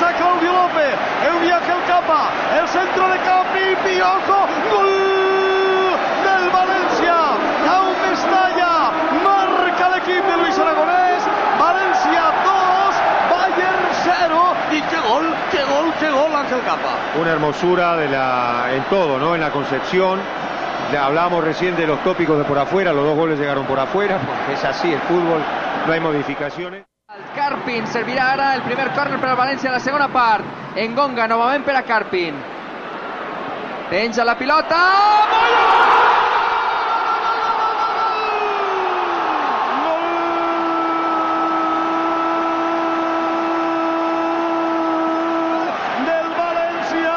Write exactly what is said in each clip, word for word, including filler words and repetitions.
pasa Claudio López, envía el Capa, el centro de Capi, Piojo, gol del Valencia, a un Mestalla, marca el equipo de Luis Aragonés, Valencia dos, Bayern cero, y qué gol, qué gol, qué gol Ángel Capa. Una hermosura de la, en todo, ¿no? En la concepción. Ya hablábamos recién de los tópicos de por afuera, los dos goles llegaron por afuera, porque es así el fútbol, no hay modificaciones. Carpin servirà ara el primer córner per al València a la segona part. Engonga novament per a Carpin. Penja la pilota. Del València.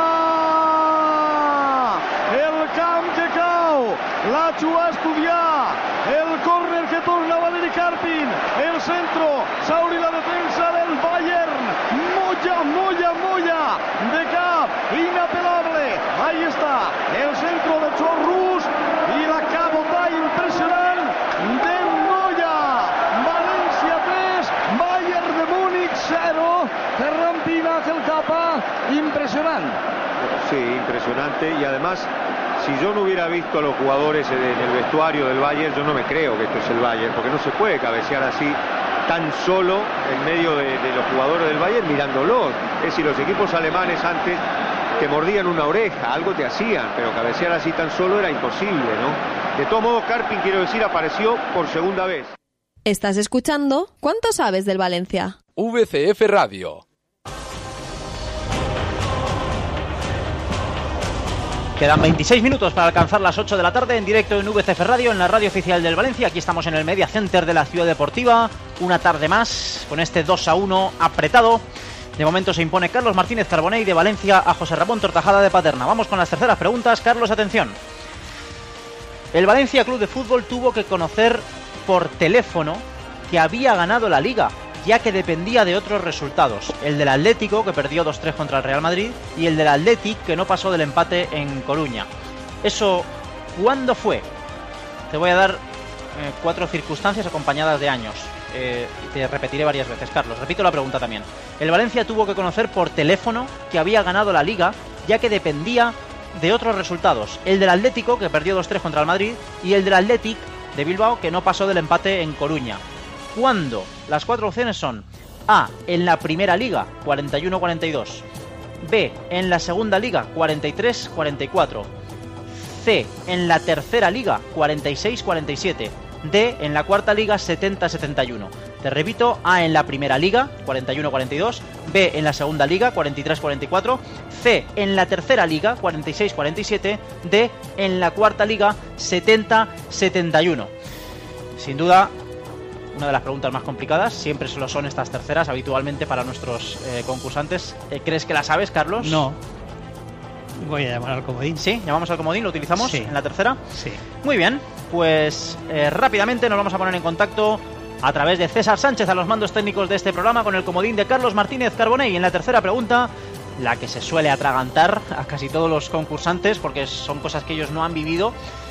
El camp que cau. La juga a estudiar. El córner que torna a Valeri Carpin. El centro. Sauri la defensa del Bayern. Moya, Moya, Moya. De cap. Inapelable. Ahí está. El centro de Chorrus. Y la cabota impresionante de Moya. Valencia tres. Bayern de Múnich cero. Ferrampina Ángel Capa. Impresionante. Sí, impresionante. Y además, si yo no hubiera visto a los jugadores en el vestuario del Bayern, yo no me creo que esto es el Bayern, porque no se puede cabecear así tan solo en medio de, de los jugadores del Bayern mirándolos. Es decir, los equipos alemanes antes te mordían una oreja, algo te hacían, pero cabecear así tan solo era imposible, ¿no? De todos modos, Carpin, quiero decir, apareció por segunda vez. ¿Estás escuchando? ¿Cuánto sabes del Valencia? V C F Radio. Quedan veintiséis minutos para alcanzar las ocho de la tarde en directo en V C F Radio, en la radio oficial del Valencia. Aquí estamos en el Media Center de la Ciudad Deportiva. Una tarde más con este dos a uno apretado. De momento se impone Carlos Martínez Carbonell de Valencia a José Ramón Tortajada de Paterna. Vamos con las terceras preguntas. Carlos, atención. El Valencia Club de Fútbol tuvo que conocer por teléfono que había ganado la Liga, ya que dependía de otros resultados, el del Atlético, que perdió dos tres contra el Real Madrid, y el del Athletic, que no pasó del empate en Coruña. ¿Eso cuándo fue? Te voy a dar eh, cuatro circunstancias acompañadas de años. Eh, te repetiré varias veces, Carlos. Repito la pregunta también. El Valencia tuvo que conocer por teléfono que había ganado la Liga, ya que dependía de otros resultados, el del Atlético, que perdió dos tres contra el Madrid, y el del Athletic de Bilbao, que no pasó del empate en Coruña. ¿Cuándo? Las cuatro opciones son: A, en la primera liga, cuarenta y uno cuarenta y dos; B, en la segunda liga, cuarenta y tres cuarenta y cuatro; C, en la tercera liga, cuarenta y seis cuarenta y siete; D, en la cuarta liga, setenta setenta y uno. Te repito: A, en la primera liga, cuarenta y uno cuarenta y dos; B, en la segunda liga, cuarenta y tres cuarenta y cuatro; C, en la tercera liga, cuarenta y seis cuarenta y siete; D, en la cuarta liga, setenta setenta y uno. Sin duda, una de las preguntas más complicadas, siempre lo son estas terceras habitualmente para nuestros eh, concursantes. Eh, ¿Crees que la sabes, Carlos? No. Voy a llamar al comodín. ¿Sí? ¿Llamamos al comodín? ¿Lo utilizamos sí. en la tercera? Sí. Muy bien, pues eh, rápidamente nos vamos a poner en contacto a través de César Sánchez a los mandos técnicos de este programa con el comodín de Carlos Martínez Carbonell. En la tercera pregunta, la que se suele atragantar a casi todos los concursantes porque son cosas que ellos no han vivido.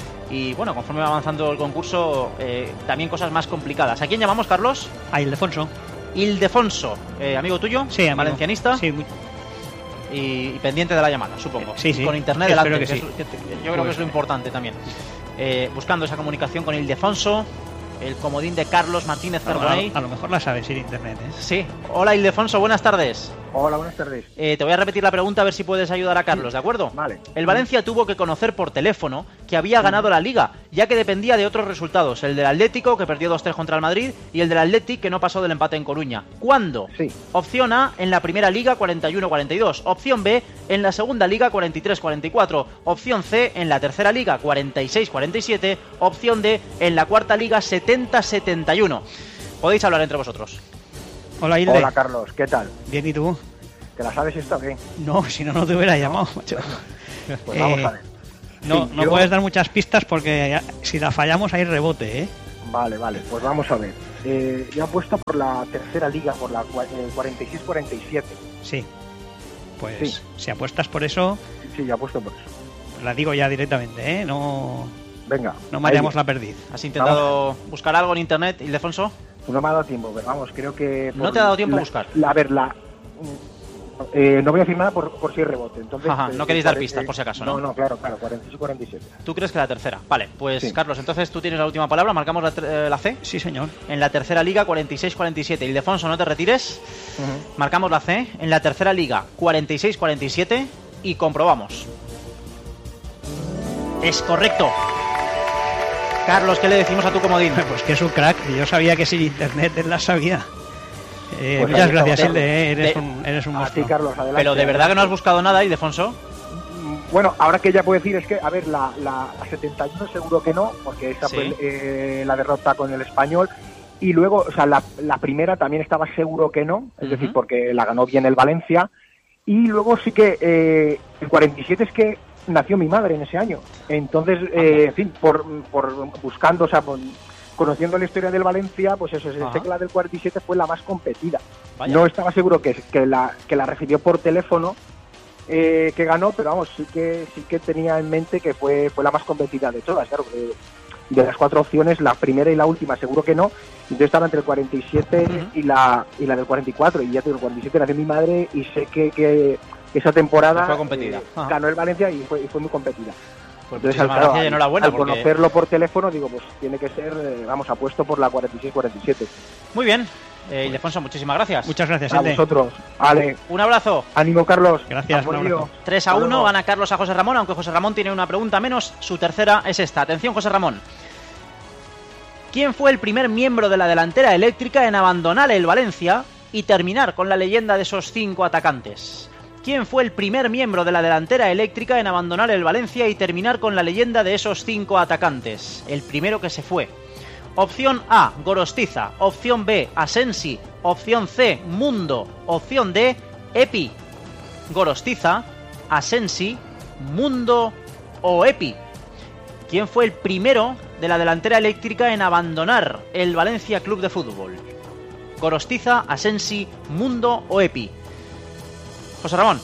Y bueno, conforme va avanzando el concurso, eh, también cosas más complicadas. ¿A quién llamamos, Carlos? A Ildefonso. Ildefonso, eh, amigo tuyo, sí, amigo. Valencianista. Sí, muy... y, y pendiente de la llamada, supongo. Sí, sí. Con internet delante, que que sí. es, que, que yo creo pues, que es lo importante también. Eh, buscando esa comunicación con Ildefonso, el comodín de Carlos Martínez Carbonell. A, a, a lo mejor la sabes sin internet, ¿eh? Sí. Hola, Ildefonso, buenas tardes. Hola, buenas tardes. Eh, te voy a repetir la pregunta a ver si puedes ayudar a Carlos, ¿de acuerdo? Vale. El Valencia tuvo que conocer por teléfono que había ganado la Liga, ya que dependía de otros resultados, el del Atlético, que perdió dos tres contra el Madrid, y el del Athletic, que no pasó del empate en Coruña. ¿Cuándo? Sí. Opción A, en la primera Liga, cuarenta y uno cuarenta y dos. Opción B, en la segunda Liga, cuarenta y tres cuarenta y cuatro. Opción C, en la tercera Liga, cuarenta y seis cuarenta y siete. Opción D, en la cuarta Liga, setenta setenta y uno. Podéis hablar entre vosotros. Hola, Ilde. Hola, Carlos, ¿qué tal? Bien, ¿y tú? ¿Te la sabes esta o qué? No, si no, no te hubiera llamado, macho. Pues vamos eh, a ver. No, Sí, no yo- puedes dar muchas pistas porque si la fallamos hay rebote, ¿eh? Vale, vale, pues vamos a ver. Eh, yo apuesto por la tercera liga, por la cua- eh, cuarenta y seis cuarenta y siete. Sí. Pues Sí. si apuestas por eso, Sí, yo apuesto por eso. pues la digo ya directamente, ¿eh? No, Venga. no mareamos ahí. la perdiz. ¿Has intentado buscar algo en internet, Ildefonso? No me ha dado tiempo, pero vamos, creo que... No te ha dado tiempo a la- buscar. la- a ver, la, Eh, no voy a decir nada por, por si hay rebote. Entonces, Ajá, eh, no queréis dar cuarenta pistas, por si acaso, ¿no? No, no, claro, claro, cuarenta y seis cuarenta y siete. ¿Tú crees que la tercera? Vale, pues Sí. Carlos, entonces tú tienes la última palabra, marcamos la, ter- eh, la C. Sí, señor. En la tercera liga, cuarenta y seis cuarenta y siete. Ildefonso, no te retires. Uh-huh. Marcamos la C. En la tercera liga, cuarenta y seis cuarenta y siete. Y comprobamos. Es correcto. Carlos, ¿qué le decimos a tu comodín? Pues que es un crack. Yo sabía que sin internet él la sabía. Eh, Pues muchas ahí gracias, estamos. Hilde. eh, Eres De- un, eres un A ti, monstruo. Carlos, adelante. Pero de verdad que no has buscado nada, Ildefonso. Bueno, ahora que ya puedo decir es que, a ver, la, la, la setenta y uno seguro que no, porque esa Sí. fue eh, la derrota con el Español. Y luego, o sea, la, la primera también estaba seguro que no, es Ujú. decir, porque la ganó bien el Valencia. Y luego sí que eh, el cuarenta y siete es que nació mi madre en ese año. Entonces, eh, en fin, por, por buscando, o sea, por- conociendo la historia del Valencia, pues eso, Ajá. sé que la del cuarenta y siete fue la más competida. Vaya. No estaba seguro que, que, la, que la recibió por teléfono, eh, que ganó, pero vamos, sí que sí que tenía en mente que fue, fue la más competida de todas, claro. De, de las cuatro opciones, la primera y la última seguro que no. Entonces estaba entre el cuarenta y siete Ujú. y la y la del cuarenta y cuatro. Y ya tengo el cuarenta y siete nació mi madre y sé que, que esa temporada Que fue competida. eh, Ajá. ganó el Valencia y fue, y fue muy competida. Pues Entonces, muchísimas claro, gracias y al- enhorabuena. al porque- conocerlo por teléfono, digo, pues tiene que ser, eh, vamos, apuesto por la cuarenta y seis cuarenta y siete. Muy bien. Eh, Ildefonso, muchísimas gracias. Muchas gracias, A Hilde. vosotros. Vale, Un abrazo. ánimo, Carlos. Gracias, Has un podido. abrazo. tres a Hasta uno, luego. gana Carlos a José Ramón, aunque José Ramón tiene una pregunta menos. Su tercera es esta. Atención, José Ramón. ¿Quién fue el primer miembro de la delantera eléctrica en abandonar el Valencia y terminar con la leyenda de esos cinco atacantes? ¿Quién fue el primer miembro de la delantera eléctrica en abandonar el Valencia y terminar con la leyenda de esos cinco atacantes? El primero que se fue. Opción A, Gorostiza. Opción B, Asensi. Opción C, Mundo. Opción D, Epi. Gorostiza, Asensi, Mundo o Epi. ¿Quién fue el primero de la delantera eléctrica en abandonar el Valencia Club de Fútbol? Gorostiza, Asensi, Mundo o Epi. José Ramón,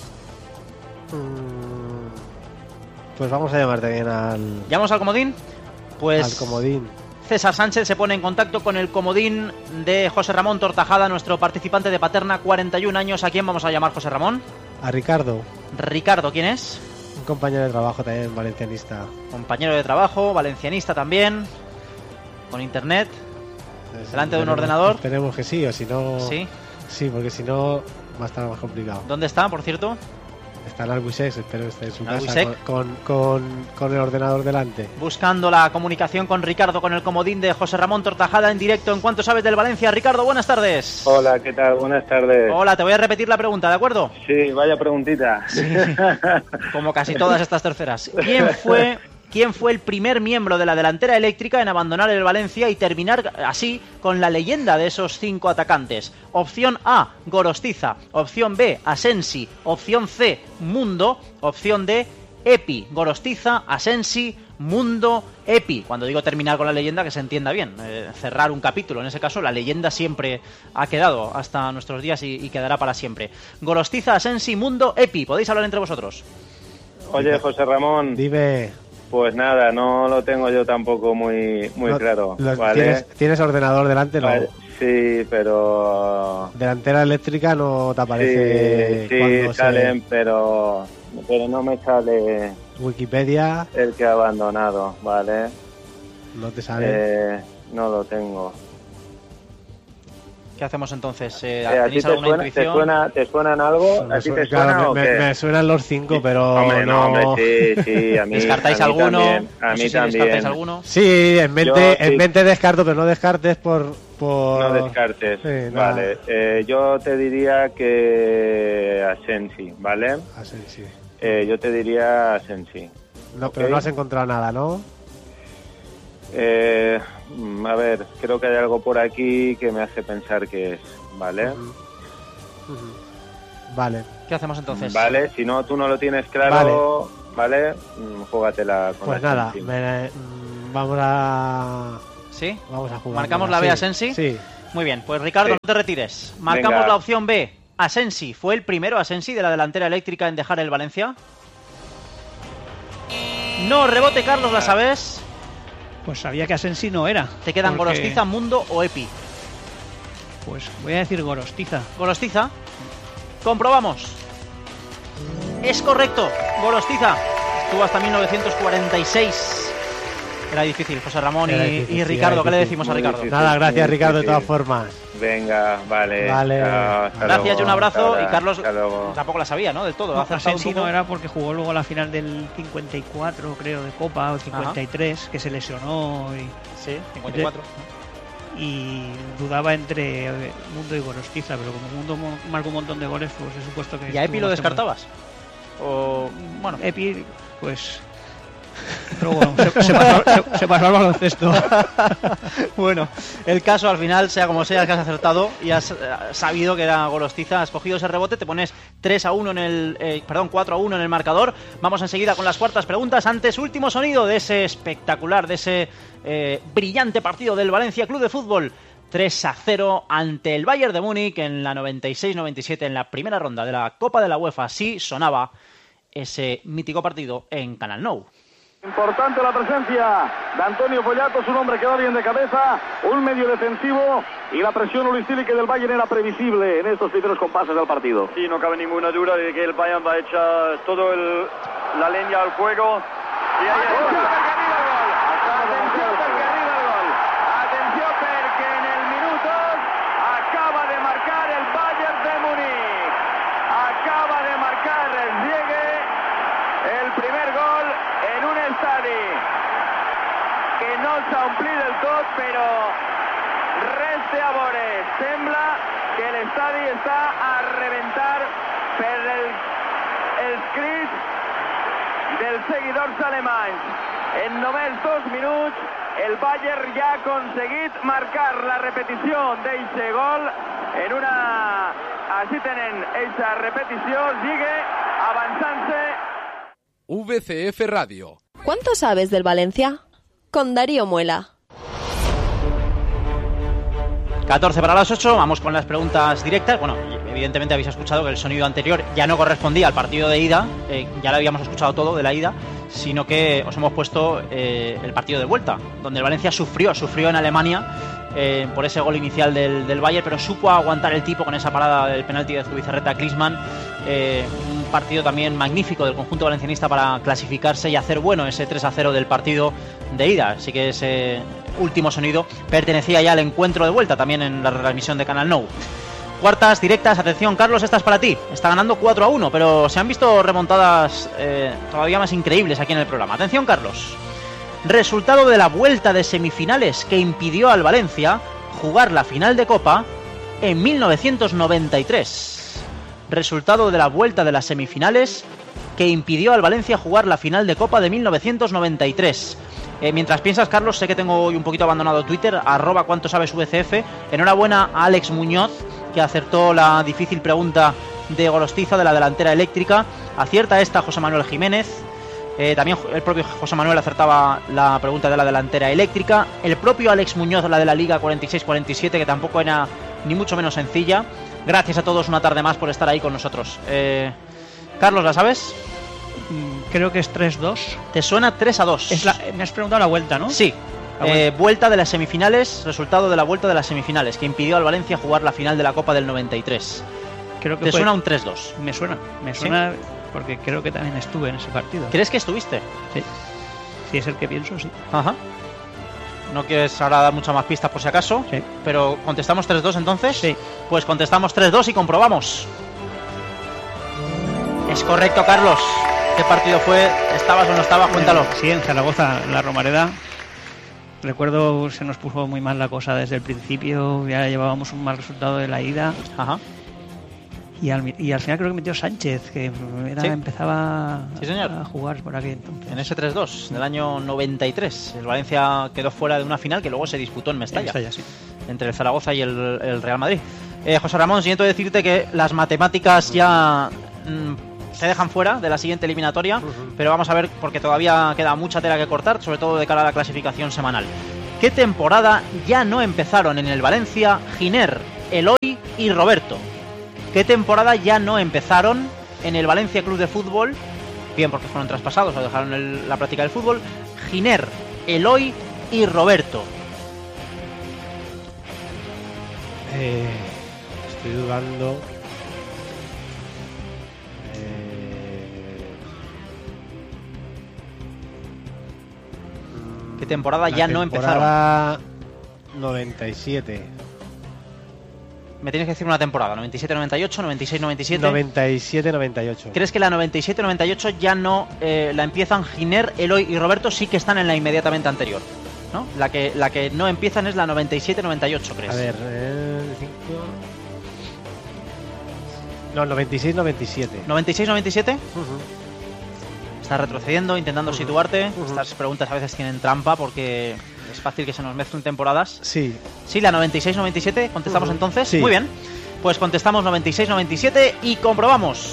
Mm, Pues vamos a llamar también al, ¿llamamos al comodín? Pues al comodín. César Sánchez se pone en contacto con el comodín de José Ramón Tortajada, nuestro participante de Paterna, cuarenta y un años. ¿A quién vamos a llamar, José Ramón? A Ricardo, Ricardo, ¿quién es? un compañero de trabajo también valencianista. Compañero de trabajo, valencianista también, con internet. Es- ¿Delante de un esperemos- ordenador? Esperemos que sí, o si no... Sí. Sí, porque si no va a estar más complicado. ¿Dónde está, por cierto? Está en Albuisec, espero que esté en su ¿En casa Albuisec? con, con, con el ordenador delante. Buscando la comunicación con Ricardo, con el comodín de José Ramón Tortajada en directo. ¿En cuánto sabes del Valencia? Ricardo, buenas tardes. Hola, ¿qué tal? Buenas tardes. Hola, te voy a repetir la pregunta, ¿de acuerdo? Sí, vaya preguntita. Como casi todas estas terceras. ¿Quién fue, ¿Quién fue el primer miembro de la delantera eléctrica en abandonar el Valencia y terminar así con la leyenda de esos cinco atacantes? Opción A, Gorostiza. Opción B, Asensi. Opción C, Mundo. Opción D, Epi. Gorostiza, Asensi, Mundo, Epi. Cuando digo terminar con la leyenda, que se entienda bien. Eh, cerrar un capítulo. En ese caso, la leyenda siempre ha quedado hasta nuestros días y, y quedará para siempre. Gorostiza, Asensi, Mundo, Epi. Podéis hablar entre vosotros. Oye, José Ramón, Dime, pues nada, no lo tengo yo tampoco muy muy lo- claro, lo- ¿vale? ¿tienes, ¿tienes ordenador delante? No. Vale, sí, pero... Delantera eléctrica no te aparece Sí, sí, cuando salen, pero, pero no me sale se... Wikipedia el que ha abandonado, ¿vale? no te sale. Eh, no lo tengo. ¿Qué hacemos entonces? Eh, Eh, ¿A ti ¿Tenéis te alguna suena, te, intuición? suena, te suenan algo? Me ¿A ti suena- te suena claro, o me, qué? me suenan los cinco, pero Hombre, no, no... hombre, sí, sí, a mí, ¿Descartáis a mí alguno? también, a No mí sé si también. descartáis alguno. Sí, en mente, Yo en sí. mente descarto, pero no descartes por... por... No descartes. Sí, nada. Vale, eh, yo te diría que Asensi, ¿vale? Así, sí. Eh, yo te diría Asensi. No, pero Ok. no has encontrado nada, ¿no? Eh, mm, a ver, creo que hay algo por aquí que me hace pensar que es, ¿vale? Ujú. Ujú. Vale. ¿Qué hacemos entonces? Vale, si no, tú no lo tienes claro, ¿vale? Mm, Júgatela con Pues nada, Asensi. me- mm, vamos a... ¿Sí? Vamos a jugar. ¿Marcamos la B a Asensi? Sí. Muy bien, pues Ricardo, Sí. no te retires. Marcamos Venga. la opción B. Asensi. ¿Fue el primero Asensi de la delantera eléctrica en dejar el Valencia? No, rebote, Carlos, ¿la sabes? Pues sabía que Asensi no era. Te quedan porque- Gorostiza, Mundo o Epi. Pues voy a decir Gorostiza. Gorostiza. Comprobamos. Es correcto, Gorostiza. Estuvo hasta mil novecientos cuarenta y seis. Era difícil, José Ramón y, difícil, y sí, Ricardo. ¿Qué le difícil. decimos a Ricardo? Nada, gracias Ricardo de todas formas. Venga, vale. Vale. Chao, hasta Gracias luego, y un abrazo. hasta Y ahora, Carlos hasta luego. tampoco la sabía, ¿no? Del todo. No, Ha acertado un Asensi poco. no era porque jugó luego la final del cincuenta y cuatro, creo, de Copa, o el cincuenta y tres, Ajá. que se lesionó y... Sí, cincuenta y cuatro. Y dudaba entre Mundo y Gorostiza, pero como Mundo marcó un montón de goles, pues he supuesto que... ¿Y a Epi lo descartabas? O, bueno... Epi, pues... Pero bueno, se, se, pasó, se, se pasó al baloncesto. Bueno, el caso al final, sea como sea, que has acertado y has sabido que era Gorostiza, has cogido ese rebote, te pones tres a uno en el... Eh, perdón, cuatro a uno en el marcador. Vamos enseguida con las cuartas preguntas. Antes, último sonido de ese espectacular, de ese eh, brillante partido del Valencia Club de Fútbol. tres a cero ante el Bayern de Múnich en la noventa y seis noventa y siete, en la primera ronda de la Copa de la UEFA. Así sonaba ese mítico partido en Canal Nou. Importante la presencia de Antonio Pollatos, un hombre que va bien de cabeza, un medio defensivo, y la presión Ulistílica del Bayern era previsible en estos primeros compases del partido. Sí, no cabe ninguna duda de que el Bayern va a echar todo el, la leña al fuego. Y ahí está. Atención porque arriba el gol. Atención porque en el minuto acaba de marcar el Bayern de Múnich. Acaba de marcar el Diego el primer gol en un estadi que no s'ha omplit del tot, però res té a veure. Sembla que l'estadi està a reventar per el, els crits dels seguidors alemanys. En només dos minuts el Bayern ja ha aconseguit marcar la repetició d'eixe gol en una... Així tenen eixa repetició, sigue avançant-se. V C F Radio. ¿Cuánto sabes del Valencia? Con Darío Muela. catorce para las ocho, vamos con las preguntas directas. Bueno, evidentemente habéis escuchado que el sonido anterior ya no correspondía al partido de ida, eh, ya lo habíamos escuchado todo de la ida, sino que os hemos puesto eh, el partido de vuelta, donde el Valencia sufrió, sufrió en Alemania eh, por ese gol inicial del, del Bayern, pero supo aguantar el tipo con esa parada del penalti de Zubizarreta a Klinsmann. Eh, un partido también magnífico del conjunto valencianista para clasificarse y hacer bueno ese tres a cero del partido de ida. Así que ese último sonido pertenecía ya al encuentro de vuelta, también en la retransmisión de Canal Nou. Cuartas directas, atención Carlos, esta es para ti. Está ganando cuatro a uno, pero se han visto remontadas eh, todavía más increíbles aquí en el programa. Atención Carlos. Resultado de la vuelta de semifinales que impidió al Valencia jugar la final de Copa en mil novecientos noventa y tres. Resultado de la vuelta de las semifinales que impidió al Valencia jugar la final de Copa de mil novecientos noventa y tres. Eh, mientras piensas, Carlos, sé que tengo hoy un poquito abandonado Twitter, arroba cuánto sabes V C F. Enhorabuena a Alex Muñoz, que acertó la difícil pregunta de Gorostiza de la delantera eléctrica. Acierta esta José Manuel Jiménez. Eh, también el propio José Manuel acertaba la pregunta de la delantera eléctrica. El propio Alex Muñoz, la de la Liga cuarenta y seis cuarenta y siete, que tampoco era ni mucho menos sencilla. Gracias a todos una tarde más por estar ahí con nosotros. Eh, Carlos, ¿la sabes? Creo que es tres dos. ¿Te suena tres a dos? Es la, me has preguntado la vuelta, ¿no? Sí. La vuelta. Eh, vuelta de las semifinales, resultado de la vuelta de las semifinales, que impidió al Valencia jugar la final de la Copa del noventa y tres. Creo que ¿Te fue... suena un tres dos? Me suena, me suena, ¿sí? Porque creo que también estuve en ese partido. ¿Crees que estuviste? Sí. Si es el que pienso, sí. Ajá. No quieres ahora dar muchas más pistas por si acaso, sí. Pero ¿contestamos tres dos entonces? Sí. Pues contestamos tres dos y comprobamos. Es correcto, Carlos. ¿Qué partido fue? ¿Estabas o no estabas? Cuéntalo. Sí, en Zaragoza, la Romareda. Recuerdo, se nos puso muy mal la cosa desde el principio. Ya llevábamos un mal resultado de la ida. Ajá. Y al, y al final creo que metió Sánchez, que era, sí. empezaba sí, señor. a jugar por aquí entonces. En ese tres dos del año noventa y tres. El Valencia quedó fuera de una final que luego se disputó en Mestalla. En Mestalla, sí. Entre el Zaragoza y el, el Real Madrid. Eh, José Ramón, siento decirte que las matemáticas ya mmm, se dejan fuera de la siguiente eliminatoria, uh-huh. Pero vamos a ver porque todavía queda mucha tela que cortar, sobre todo de cara a la clasificación semanal. ¿Qué temporada ya no empezaron en el Valencia Giner, Eloy y Roberto? ¿Qué temporada ya no empezaron en el Valencia Club de Fútbol? Bien porque fueron traspasados o dejaron el, la práctica del fútbol. Giner, Eloy y Roberto. Eh, estoy dudando. temporada La ya no empezaron. temporada noventa y siete. Me tienes que decir una temporada, noventa y siete noventa y ocho, noventa y seis noventa y siete. noventa y siete noventa y ocho. ¿Crees que la noventa y siete noventa y ocho ya no eh, la empiezan Giner, Eloy y Roberto? Sí que están en la inmediatamente anterior, ¿no? La que, la que no empiezan es la noventa y siete noventa y ocho, ¿crees? A ver, eh, cinco... No, noventa y seis noventa y siete. ¿noventa y seis noventa y siete? Uh-huh. Estás retrocediendo, intentando uh-huh. situarte. Uh-huh. Estas preguntas a veces tienen trampa porque es fácil que se nos mezclen temporadas. Sí. Sí, la noventa y seis noventa y siete. ¿Contestamos uh-huh. entonces? Sí. Muy bien. Pues contestamos noventa y seis noventa y siete y comprobamos.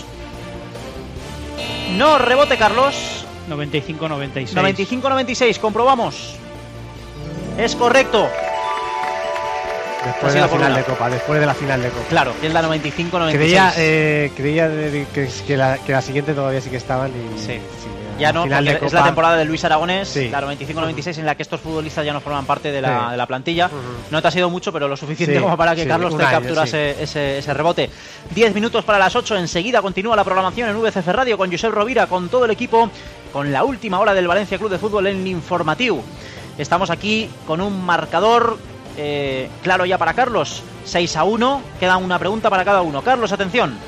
No, rebote, Carlos. noventa y cinco noventa y seis. noventa y cinco noventa y seis, comprobamos. Es correcto. Después de la final de Copa, después de la final de Copa. Claro, que es la noventa y cinco noventa y seis. Creía, eh, creía de, que, que, la, que la siguiente todavía sí que estaban y... Sí. sí ya no, porque es la temporada de Luis Aragonés, sí. la noventa y cinco noventa y seis, en la que estos futbolistas ya no forman parte de la, sí. de la plantilla. Uh-huh. No te ha sido mucho, pero lo suficiente sí, como para que sí, Carlos te año, capturase sí. ese, ese rebote. diez minutos para las ocho, enseguida continúa la programación en V C F Radio con Josep Rovira, con todo el equipo, con la última hora del Valencia Club de Fútbol en el informativo. Estamos aquí con un marcador eh, claro ya para Carlos, seis a uno, queda una pregunta para cada uno. Carlos, atención.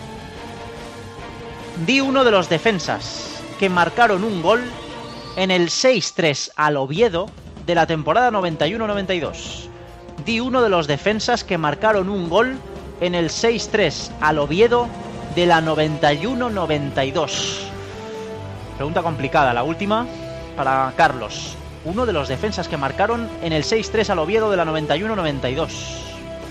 Di uno de los defensas que marcaron un gol en el seis tres al Oviedo de la temporada noventa y uno noventa y dos. Di uno de los defensas que marcaron un gol en el seis tres al Oviedo de la noventa y uno noventa y dos. Pregunta complicada, la última para Carlos. Uno de los defensas que marcaron en el seis tres al Oviedo de la noventa y uno noventa y dos.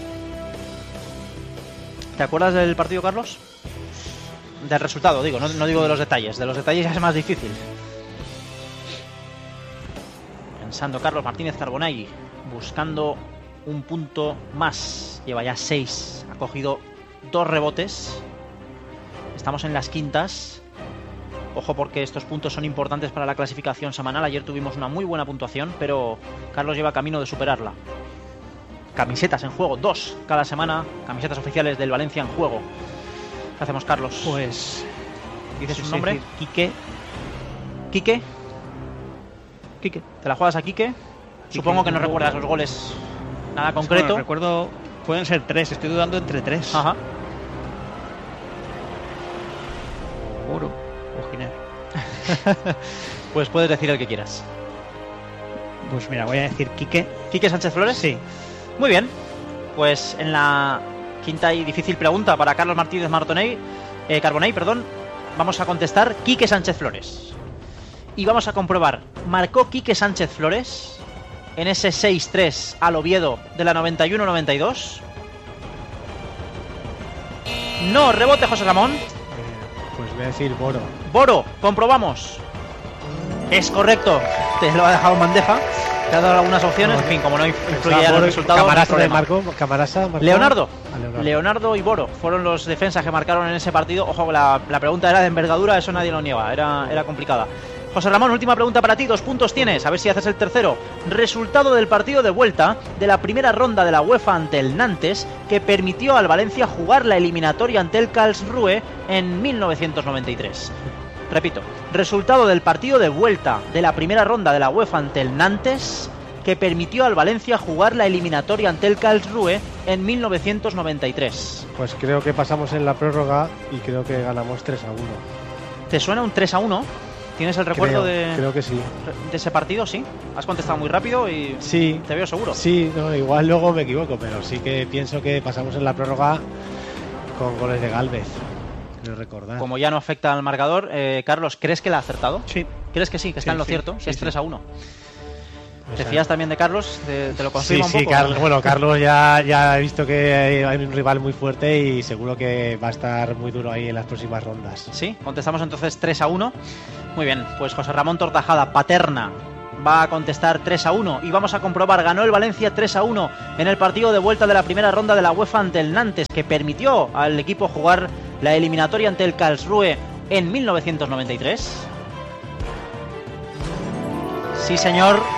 ¿Te acuerdas del partido, Carlos? Del resultado, digo, no, no digo de los detalles. De los detalles ya es más difícil. Pensando Carlos Martínez Carbonell, buscando un punto más. Lleva ya seis, ha cogido dos rebotes. Estamos en las quintas. Ojo porque estos puntos son importantes para la clasificación semanal. Ayer tuvimos una muy buena puntuación, pero Carlos lleva camino de superarla. Camisetas en juego, dos cada semana. Camisetas oficiales del Valencia en juego. ¿Qué hacemos, Carlos? Pues... ¿Dices sí, un nombre? Sí. Quique. ¿Quique? Quique. ¿Te la juegas a Quique? Supongo que no recuerdas los goles. Nada concreto. Bueno, recuerdo... Pueden ser tres. Estoy dudando entre tres. Ajá. Oro o Giner. Pues puedes decir el que quieras. Pues mira, voy a decir Quique. ¿Quique Sánchez Flores? Sí. Muy bien. Pues en la quinta y difícil pregunta para Carlos Martínez Martonell, eh, Carbonell, perdón, vamos a contestar Quique Sánchez Flores. Y vamos a comprobar, ¿marcó Quique Sánchez Flores en ese seis tres al Oviedo de la noventa y uno noventa y dos? No, rebote José Ramón. Eh, pues voy a decir Boro. Boro, comprobamos. Es correcto. Te lo ha dejado en bandeja. Te ha dado algunas opciones. No, en fin, como no influye ya en el resultado. Camarasa de Marco, Camarasa, Marco. Leonardo. Ah, Leonardo. Leonardo y Boro fueron los defensas que marcaron en ese partido. Ojo, la, la pregunta era de envergadura, eso nadie lo niega. Era, era complicada. José Ramón, última pregunta para ti. Dos puntos tienes. A ver si haces el tercero. Resultado del partido de vuelta de la primera ronda de la UEFA ante el Nantes, que permitió al Valencia jugar la eliminatoria ante el Karlsruhe en mil novecientos noventa y tres. Repito, resultado del partido de vuelta de la primera ronda de la UEFA ante el Nantes, que permitió al Valencia jugar la eliminatoria ante el Karlsruhe en mil novecientos noventa y tres. Pues creo que pasamos en la prórroga y creo que ganamos tres a uno. ¿Te suena un tres a uno? ¿Tienes el recuerdo creo, de, creo que sí. de ese partido? Sí. Has contestado muy rápido y sí, te veo seguro. Sí, no, igual luego me equivoco, pero sí que pienso que pasamos en la prórroga con goles de Gálvez. Creo recordar. Como ya no afecta al marcador, eh, Carlos, ¿crees que la ha acertado? Sí. ¿Crees que sí, que está sí, en lo sí, cierto? Sí, que es sí. tres a uno. ¿Te Exacto. fías también de Carlos? ¿Te, te lo confirma sí, un sí, poco? Carlos, bueno, Carlos ya, ya he visto que hay un rival muy fuerte y seguro que va a estar muy duro ahí en las próximas rondas. Sí, contestamos entonces tres a uno. Muy bien, pues José Ramón Tortajada, Paterna, va a contestar tres a uno y vamos a comprobar, ganó el Valencia tres a uno en el partido de vuelta de la primera ronda de la UEFA ante el Nantes, que permitió al equipo jugar la eliminatoria ante el Karlsruhe en mil novecientos noventa y tres. Sí, señor.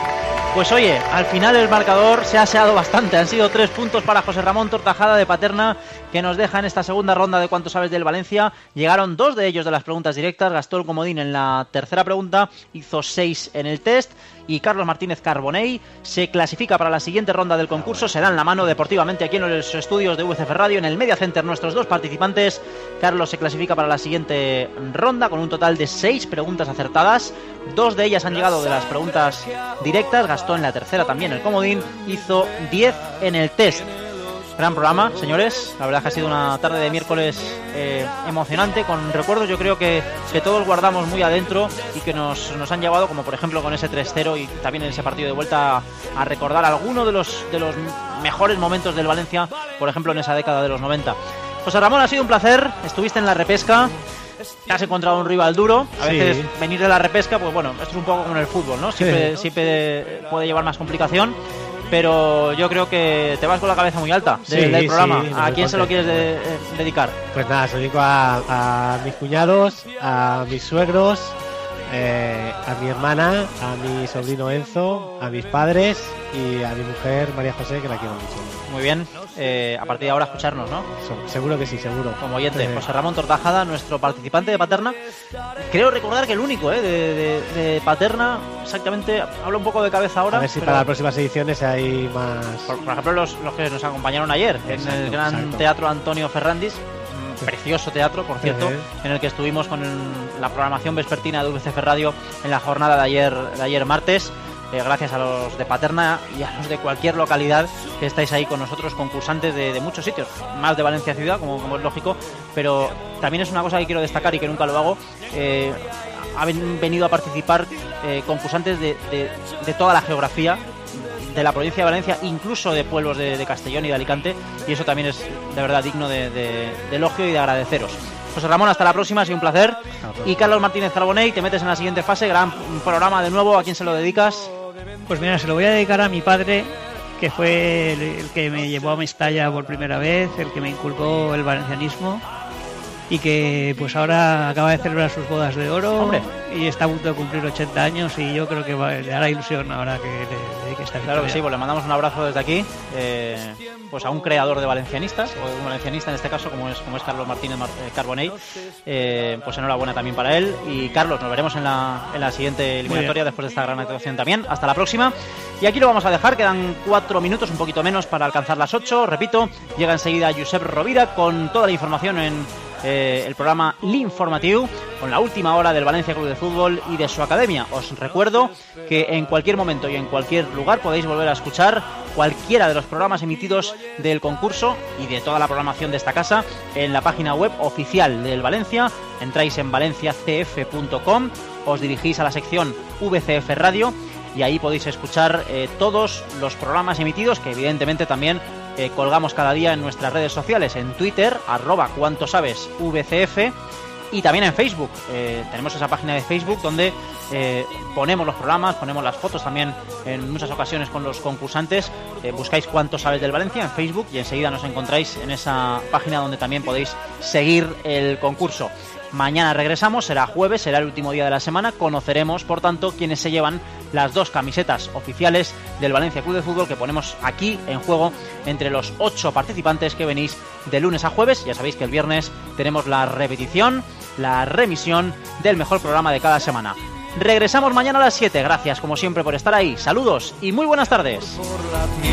Pues oye, al final el marcador se ha aseado bastante. Han sido tres puntos para José Ramón Tortajada de Paterna, que nos deja en esta segunda ronda de Cuánto sabes del Valencia. Llegaron dos de ellos de las preguntas directas. Gastó el comodín en la tercera pregunta, hizo seis en el test. Y Carlos Martínez Carbonell se clasifica para la siguiente ronda del concurso. Se dan la mano deportivamente aquí en los estudios de V C F Radio, en el Media Center, nuestros dos participantes. Carlos se clasifica para la siguiente ronda con un total de seis preguntas acertadas. Dos de ellas han llegado de las preguntas directas. Gastó en la tercera también el comodín. Hizo diez en el test. Gran programa, señores. La verdad es que ha sido una tarde de miércoles eh, emocionante, con recuerdos yo creo que, que todos guardamos muy adentro y que nos, nos han llevado, como por ejemplo con ese tres cero y también en ese partido de vuelta, a, a recordar algunos de los, de los mejores momentos del Valencia, por ejemplo en esa década de los noventa. José Ramón, ha sido un placer. Estuviste en la repesca. Te has encontrado un rival duro. A veces sí. Venir de la repesca, pues bueno, esto es un poco como en el fútbol, ¿no? Siempre, sí. siempre puede llevar más complicación. Pero yo creo que te vas con la cabeza muy alta de, sí, del programa. Sí, ¿A quién se lo quieres de, eh, dedicar? Pues nada, se lo dedico a, a mis cuñados, a mis suegros, eh, a mi hermana, a mi sobrino Enzo, a mis padres y a mi mujer María José, que la quiero mucho. Muy bien, eh, a partir de ahora escucharnos, ¿no? Seguro que sí, seguro. Como oyente, eh. José Ramón Tortajada, nuestro participante de Paterna. Creo recordar que el único, ¿eh? De, de, de Paterna, exactamente, habla un poco de cabeza ahora. A ver si pero... para las próximas ediciones hay más... Por, por ejemplo, los, los que nos acompañaron ayer, exacto, en el Gran exacto. Teatro Antonio Ferrandis. Precioso teatro, por cierto, uh-huh. en el que estuvimos con el, la programación vespertina de V C F Radio en la jornada de ayer, de ayer martes. Eh, gracias a los de Paterna y a los de cualquier localidad que estáis ahí con nosotros, concursantes de, de muchos sitios, más de Valencia ciudad, como, como es lógico, pero también es una cosa que quiero destacar y que nunca lo hago. Eh, han venido a participar eh, concursantes de, de, de toda la geografía de la provincia de Valencia, incluso de pueblos de, de Castellón y de Alicante, y eso también es de verdad digno de, de, de elogio y de agradeceros. José Ramón, hasta la próxima, ha sido un placer. Y Carlos Martínez Carbonell, te metes en la siguiente fase, gran programa de nuevo. ¿A quién se lo dedicas? Pues mira, se lo voy a dedicar a mi padre, que fue el, el que me llevó a Mestalla por primera vez, el que me inculcó el valencianismo y que pues ahora acaba de celebrar sus bodas de oro. Hombre. Y está a punto de cumplir ochenta años y yo creo que va, le hará ilusión ahora que le dedique esta victoria. Claro que sí, pues le mandamos un abrazo desde aquí, eh, pues a un creador de valencianistas, o de un valencianista en este caso, como es como es Carlos Martínez Mar- eh, Carbonell. Eh, pues enhorabuena también para él. Y Carlos, nos veremos en la, en la siguiente eliminatoria después de esta gran actuación también. Hasta la próxima. Y aquí lo vamos a dejar, quedan cuatro minutos, un poquito menos para alcanzar las ocho. Repito, llega enseguida Josep Rovira con toda la información en eh, el programa L'Informatiu, con la última hora del Valencia Club de Fútbol y de su academia. Os recuerdo que en cualquier momento y en cualquier lugar podéis volver a escuchar cualquiera de los programas emitidos del concurso y de toda la programación de esta casa en la página web oficial del Valencia. Entráis en valencia c f punto com, os dirigís a la sección V C F Radio y ahí podéis escuchar eh, todos los programas emitidos, que evidentemente también eh, colgamos cada día en nuestras redes sociales, en Twitter, arroba cuánto sabes V C F, y también en Facebook. Eh, tenemos esa página de Facebook donde eh, ponemos los programas, ponemos las fotos también en muchas ocasiones con los concursantes. Eh, buscáis Cuánto sabes del Valencia en Facebook y enseguida nos encontráis en esa página donde también podéis seguir el concurso. Mañana regresamos, será jueves, será el último día de la semana. Conoceremos, por tanto, quiénes se llevan las dos camisetas oficiales del Valencia Club de Fútbol que ponemos aquí en juego entre los ocho participantes que venís de lunes a jueves. Ya sabéis que el viernes tenemos la repetición, la remisión del mejor programa de cada semana. Regresamos mañana a las siete. Gracias, como siempre, por estar ahí. Saludos y muy buenas tardes.